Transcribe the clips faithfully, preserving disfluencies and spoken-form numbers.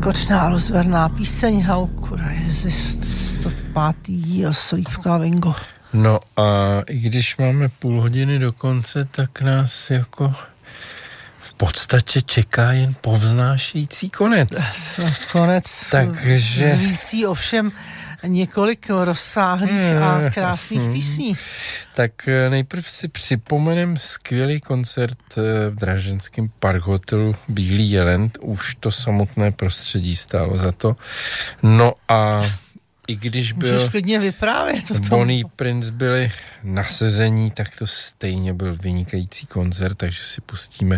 Skočná rozverná píseň How Could I Resist, sto pátý díl Sleep Clavingo. No a i když máme půl hodiny do konce, tak nás jako v podstatě čeká jen povznášející konec. Konec Takže... zvící ovšem několik rozsáhlých a krásných hmm. písní. Tak nejprv si připomenem skvělý koncert v Drážďanském parkhotelu Bílý jelen. Už to samotné prostředí stálo za to. No a i když byl... Můžeš klidně vyprávět o tom. Bonnie Prince byli na sezení, tak to stejně byl vynikající koncert, takže si pustíme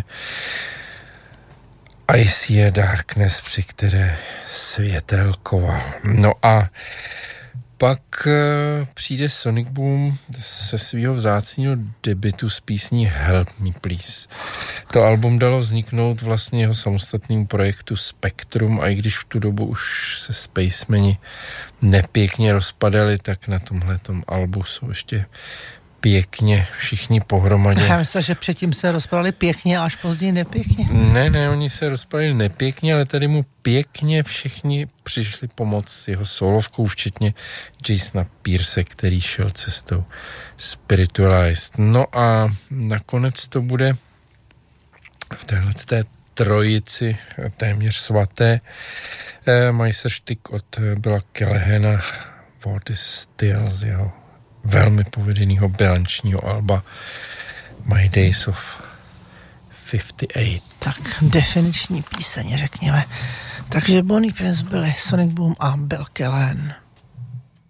I See a Darkness, při které světelkoval. No a pak uh, přijde Sonic Boom se svého vzácného debutu s písní Help Me Please. To album dalo vzniknout vlastně jeho samostatnému projektu Spectrum, a i když v tu dobu už se Spacemani nepěkně rozpadali, tak na tomhletom albu jsou ještě pěkně všichni pohromadě. Já myslím, že předtím se rozpadali pěkně a až později nepěkně. Ne, ne, oni se rozpadali nepěkně, ale tady mu pěkně všichni přišli pomoct s jeho solovkou, včetně Jasona Pierce, který šel cestou Spiritualized. No a nakonec to bude v téhleté trojici téměř svaté eh, majsterštyk od Billa Callahana, What is Still, z jeho velmi povedenýho bilančního alba My Days of padesát osm. Tak definiční píseň, řekněme. Takže Bonnie Prince byli Sonic Boom a Bill Callahan.